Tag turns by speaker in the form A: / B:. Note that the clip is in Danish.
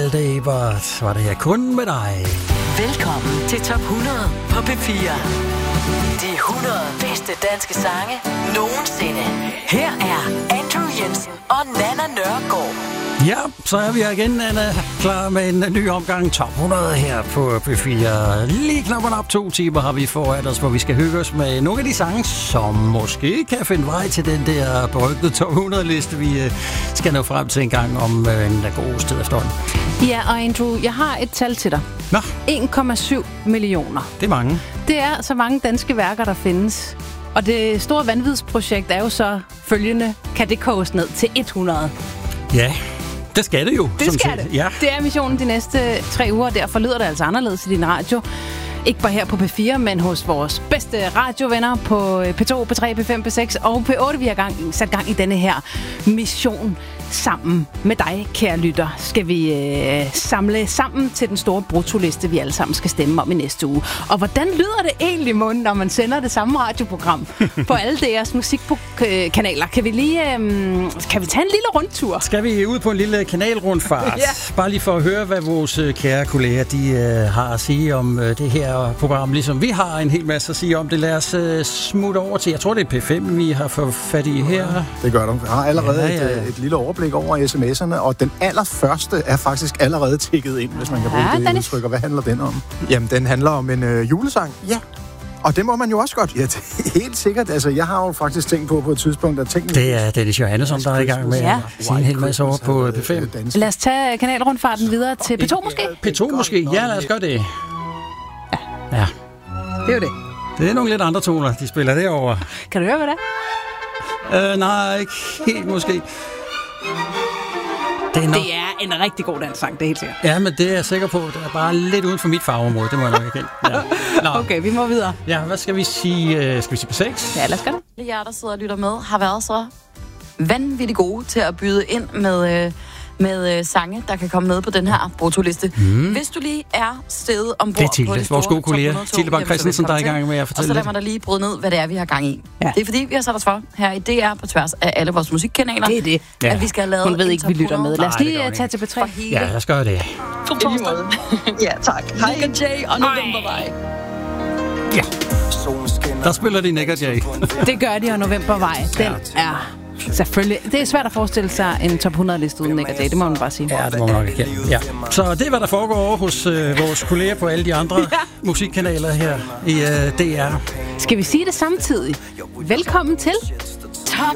A: Malte Ebert var det her kun med dig.
B: Velkommen til Top 100 på P4. De 100 bedste danske sange nogensinde. Her er Andrew Jensen og Nanna Nørgaard.
A: Ja, så er vi her igen, Anna, klar med en ny omgang Top 100 her på P4. Lige knap op 2 timer har vi foran os, hvor vi skal hygge os med nogle af de sange, som måske kan finde vej til den der berygtede Top 100-liste, vi skal nå frem til en gang om en god sted efterhånden.
C: Ja, og Andrew, jeg har et tal til dig.
A: Nå.
C: 1,7 millioner.
A: Det er mange.
C: Det er så mange danske værker, der findes. Og det store vanvidsprojekt er jo så følgende, kan det koges ned til 100?
A: Ja. Det skal det jo.
C: Det skal det.
A: Ja.
C: Det er missionen de næste 3 uger, derfor lyder det altså anderledes i din radio. Ikke bare her på P4, men hos vores bedste radiovenner på P2, P3, P5, P6 og P8. Vi har sat gang i denne her mission sammen med dig, kære lytter. Skal vi samle sammen til den store bruttoliste, vi alle sammen skal stemme om i næste uge. Og hvordan lyder det egentlig, Måne, når man sender det samme radioprogram på alle deres musikkanaler? Kan vi tage en lille rundtur?
A: Skal vi ud på en lille kanalrundfart? Ja. Bare lige for at høre, hvad vores kære kolleger de har at sige om det her program. Ligesom vi har en hel masse at sige om det. Lad os smutte over til, jeg tror det er P5, vi har fået fat i her.
D: Det gør du. Vi har allerede et lille overblik over sms'erne, og den allerførste er faktisk allerede tikket ind, hvis man kan bruge det udtryk. Og hvad handler den om? Jamen, den handler om en julesang. Ja. Og det må man jo også godt. Ja, det er helt sikkert. Altså, jeg har jo faktisk tænkt på et tidspunkt, at tænke... Det
A: er Dennis Johannesson, der er i gang med at sige en hel masse over på P5.
C: Lad os tage kanalrundfarten videre til P2 måske?
A: P2 måske? Ja, lad os gøre det. Ja.
C: Det er jo det.
A: Det er nogle lidt andre toner, de spiller derovre.
C: Kan du høre, hvad det er?
A: Nej, ikke helt måske.
C: Det er en rigtig god danssang, det er helt sikkert.
A: Ja, men det er jeg sikker på. Det er bare lidt uden for mit fagområde, det må jeg nok erkende. Ja.
C: Okay, vi må videre.
A: Ja, hvad skal vi sige? Skal vi sige på 6?
C: Ja, lad os gøre
E: det. Jer, der sidder og lytter med, har været så vanvittigt gode til at byde ind med sange, der kan komme med på den her bruttoliste. Hvis du lige er stedet ombord
A: på det vores gode kollega, Tilde Bang Christensen, der er i gang med at fortælle.
E: Og så lad mig da lige bryde ned, hvad det er, vi har gang i.
C: Ja.
E: Det er fordi, vi har sat os for her i DR på tværs af alle vores musikkanaler.
C: Det er det.
E: Ja. At vi skal have lavet.
C: Hun ved ikke, vi lytter med. Lad os lige tage til P3.
A: Ja, lad os gøre det.
E: God torsdag. Ja, tak. Hej. Nick Jay og Novembervej.
A: Ja. Der spiller de Nick Jay.
C: Det gør de, og Novembervej. Den er... Selvfølgelig. Det er svært at forestille sig en top 100-liste uden Nick Jay, det må man bare sige.
A: Ja, det må man nok erkende. Ja. Så det er, hvad der foregår over hos vores kolleger på alle de andre musikkanaler her i DR.
C: Skal vi sige det samtidig? Velkommen til